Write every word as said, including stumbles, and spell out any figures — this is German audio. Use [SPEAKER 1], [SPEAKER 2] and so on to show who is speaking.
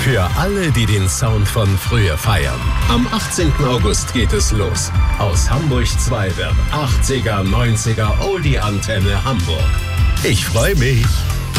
[SPEAKER 1] Für alle, die den Sound von früher feiern. Am achtzehnten August geht es los. Aus Hamburg zwei wird achtziger, neunziger Oldie-Antenne Hamburg. Ich freue mich.